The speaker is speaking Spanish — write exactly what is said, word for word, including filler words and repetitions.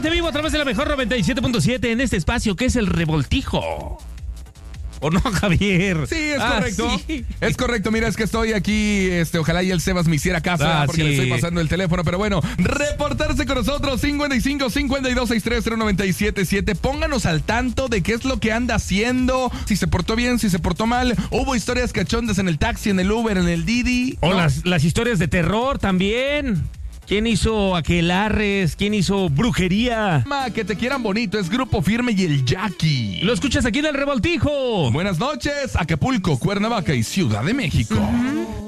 completamente vivo a través de la mejor noventa y siete punto siete en este espacio que es el Revoltijo. ¿O no, Javier? Sí, es ah, correcto. Sí. Es correcto, mira, es que estoy aquí, este, ojalá y el Sebas me hiciera caso, Ah, porque sí. le estoy pasando el teléfono, pero bueno, reportarse con nosotros, cincuenta y cinco, cincuenta y dos, sesenta y tres, cero noventa y siete siete, pónganos al tanto de qué es lo que anda haciendo, si se portó bien, si se portó mal, hubo historias cachondas en el taxi, en el Uber, en el Didi. O ¿no? las, las historias de terror también. ¿Quién hizo aquelarres? ¿Quién hizo brujería? Que te quieran bonito, es Grupo Firme y el Jackie. Lo escuchas aquí en el Revoltijo. Buenas noches, Acapulco, Cuernavaca y Ciudad de México. Uh-huh.